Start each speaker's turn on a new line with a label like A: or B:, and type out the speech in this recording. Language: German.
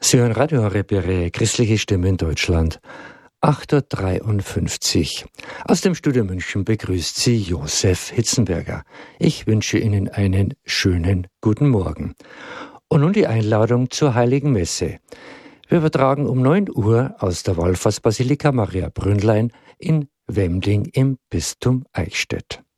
A: Sie hören Radio Horeb, Ihre christliche Stimme in Deutschland. 8:53 Uhr. Aus dem Studio München begrüßt Sie Josef Hitzenberger. Ich wünsche Ihnen einen schönen guten Morgen. Und nun die Einladung zur Heiligen Messe. Wir übertragen um 9 Uhr aus der Wallfahrtsbasilika Maria Brünnlein in Wemding im Bistum Eichstätt.